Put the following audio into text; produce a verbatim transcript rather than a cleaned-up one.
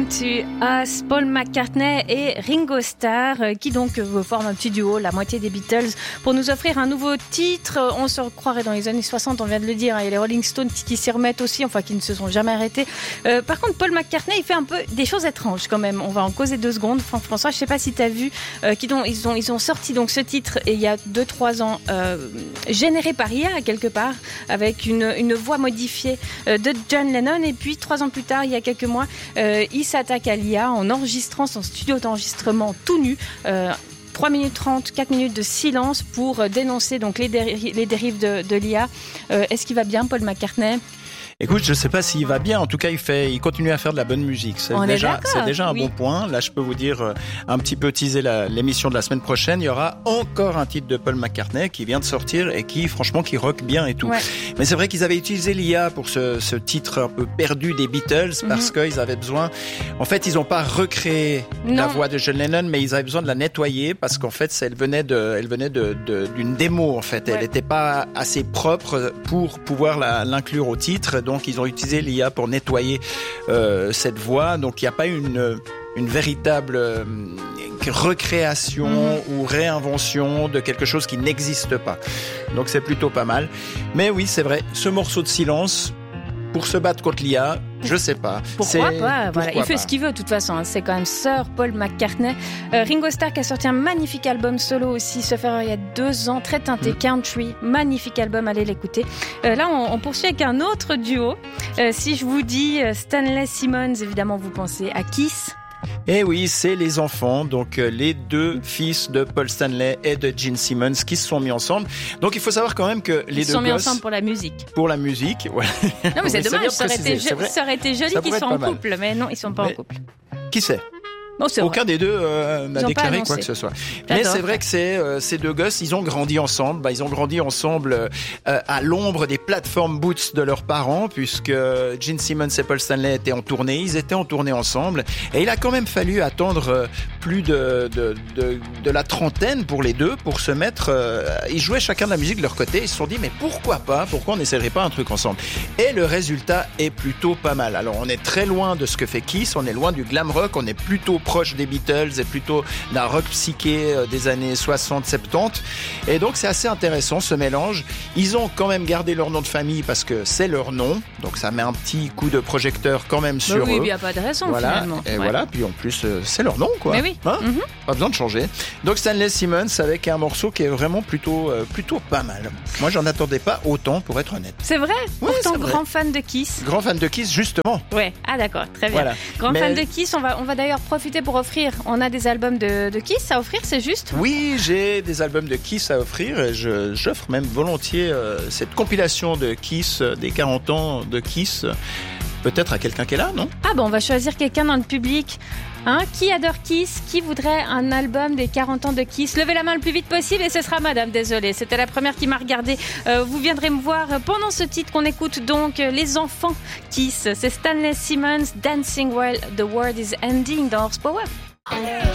Come to Us, Paul McCartney et Ringo Starr, qui donc forment un petit duo, la moitié des Beatles, pour nous offrir un nouveau titre. On se croirait dans les années soixante, on vient de le dire. Il y a les Rolling Stones qui s'y remettent aussi, enfin qui ne se sont jamais arrêtés. Euh, par contre, Paul McCartney, il fait un peu des choses étranges quand même. On va en causer deux secondes. François, je ne sais pas si tu as vu, euh, qu'ils ont, ils, ont, ils ont sorti donc ce titre et il y a deux trois ans, euh, généré par I A quelque part, avec une, une voix modifiée euh, de John Lennon. Et puis trois ans plus tard, il y a quelques mois, euh, il s'attaque à l'I A en enregistrant son studio d'enregistrement tout nu. Euh, trois minutes trente, quatre minutes de silence pour dénoncer donc les, déri- les dérives de, de l'I A. Euh, est-ce qu'il va bien, Paul McCartney ? Écoute, je sais pas s'il va bien. En tout cas, il fait, il continue à faire de la bonne musique. C'est On déjà, est c'est déjà un oui. bon point. Là, je peux vous dire, euh, un petit peu teaser la, l'émission de la semaine prochaine. Il y aura encore un titre de Paul McCartney qui vient de sortir et qui, franchement, qui rock bien et tout. Ouais. Mais c'est vrai qu'ils avaient utilisé l'I A pour ce, ce titre un peu perdu des Beatles parce mm-hmm. qu'ils avaient besoin. En fait, ils n'ont pas recréé non. la voix de John Lennon, mais ils avaient besoin de la nettoyer parce qu'en fait, elle venait de, elle venait de, de d'une démo. En fait, ouais. elle n'était pas assez propre pour pouvoir la, l'inclure au titre. Donc, ils ont utilisé l'I A pour nettoyer euh, cette voix. Donc il n'y a pas une, une véritable euh, recréation mmh. ou réinvention de quelque chose qui n'existe pas. Donc c'est plutôt pas mal. Mais oui, c'est vrai, ce morceau de silence, pour se battre contre l'I A, je sais pas. Pourquoi c'est... pas voilà. Pourquoi Il fait pas. ce qu'il veut de toute façon. Hein. C'est quand même Sir Paul McCartney. Euh, Ringo Starr qui a sorti un magnifique album solo aussi, ce faire il y a deux ans, très teinté mm. country. Magnifique album, allez l'écouter. Euh, là, on, on poursuit avec un autre duo. Euh, si je vous dis euh, Stanley Simmons, évidemment, vous pensez à Kiss. Eh oui, c'est les enfants, donc euh, les deux fils de Paul Stanley et de Gene Simmons qui se sont mis ensemble. Donc il faut savoir quand même que les Ils deux se sont mis gosses, ensemble pour la musique. Pour la musique, ouais. Non mais c'est oui, dommage, c'est ça aurait, été, je, ça aurait été joli qu'ils soient en couple, mal. Mais non, ils sont pas mais, en couple. Qui sait ? Bon, Aucun des deux euh, n'a déclaré quoi que ce soit. J'adore. Mais c'est vrai que c'est, euh, ces deux gosses, ils ont grandi ensemble. Bah, ils ont grandi ensemble euh, à l'ombre des plateformes Boots de leurs parents, puisque Gene Simmons et Paul Stanley étaient en tournée. Ils étaient en tournée ensemble. Et il a quand même fallu attendre euh, plus de, de, de, de la trentaine pour les deux, pour se mettre... Euh, ils jouaient chacun de la musique de leur côté. Ils se sont dit, mais pourquoi pas ? Pourquoi on n'essaierait pas un truc ensemble ? Et le résultat est plutôt pas mal. Alors, on est très loin de ce que fait Kiss. On est loin du glam rock. On est plutôt proche des Beatles et plutôt d'un rock psyché des années soixante soixante-dix. Et donc c'est assez intéressant ce mélange. Ils ont quand même gardé leur nom de famille parce que c'est leur nom, donc ça met un petit coup de projecteur quand même sur bah oui, eux. Oui, il n'y a pas de raison voilà. finalement. Et ouais. voilà, puis en plus euh, c'est leur nom quoi. Mais oui. Hein mm-hmm. Pas besoin de changer. Donc Stanley Simmons avec un morceau qui est vraiment plutôt, euh, plutôt pas mal. Moi j'en attendais pas autant pour être honnête. C'est vrai. Ouais, Pourtant c'est vrai. grand fan de Kiss. Grand fan de Kiss justement. Ouais. Ah d'accord, très bien. Voilà. Grand Mais... fan de Kiss. On va, on va d'ailleurs profiter pour offrir. On a des albums de, de Kiss à offrir, c'est juste ? Oui, j'ai des albums de Kiss à offrir et je, j'offre même volontiers euh, cette compilation de Kiss, euh, des quarante ans de Kiss, euh, peut-être à quelqu'un qui est là, non ? Ah bon, on va choisir quelqu'un dans le public. Hein, qui adore Kiss ? Qui voudrait un album des quarante ans de Kiss ? Levez la main le plus vite possible et ce sera madame, désolée. C'était la première qui m'a regardé. Euh, vous viendrez me voir pendant ce titre qu'on écoute donc, Les enfants Kiss. C'est Stanley Simmons, Dancing While the World is Ending dans Horsepower.